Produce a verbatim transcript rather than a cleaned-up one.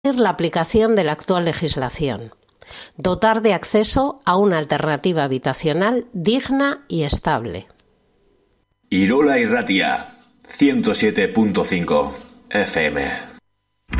la aplicación de la actual legislación, dotar de acceso a una alternativa habitacional digna y estable. Irola Irratia, ciento siete punto cinco F M.